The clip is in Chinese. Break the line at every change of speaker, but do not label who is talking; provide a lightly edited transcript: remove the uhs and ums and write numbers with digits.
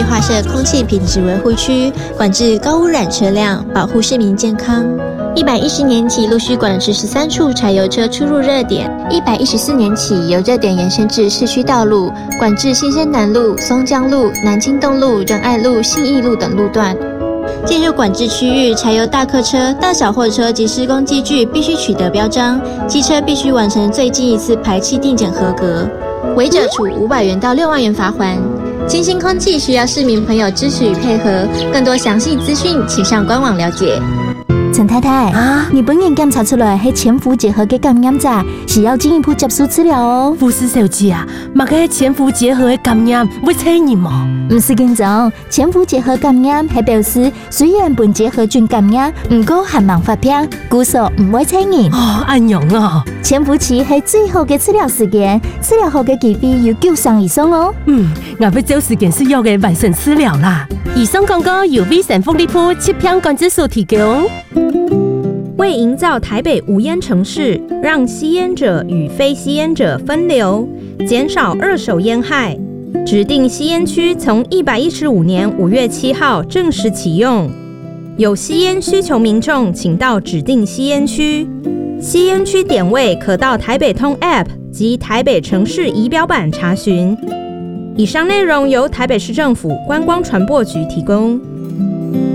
区划设空气品质维护区，管制高污染车辆，保护市民健康。110年起陆续管制13处柴油车出入热点，114年起由热点延伸至市区道路，管制新生南路、松江路、南京东路、仁爱路、信义路等路段。进入管制区域，柴油大客车、大小货车及施工机具必须取得标章，机车必须完成最近一次排气定检合格，违者处500元到6万元罚锾。清新空气需要市民朋友支持与配合，更多详细资讯请上官网了解。
陈太太啊，你本人检查出来是潜伏结核的感染者，是要进一步接受治疗哦。
护士小姐啊，嘛个潜伏结核的感染会传染吗？
不是紧张，潜伏结核感染係表示雖然本結核菌感染，唔過還冇發病，故所唔會傳染。
哦，安樣啊！
潛伏期係最好嘅治療時間，治療後嘅機會有9成以上哦。
我要找時間需要嘅完成治療啦。以上廣告由威盛豐利鋪7片管制所提供。
為營造台北無煙城市，讓吸煙者與非吸煙者分流，減少二手煙害。指定吸煙區從115年5月7號正式啟用，有吸煙需求民眾請到指定吸煙區。吸煙區點位可到台北通 App 及台北城市儀表板查詢。以上內容由台北市政府觀光傳播局提供。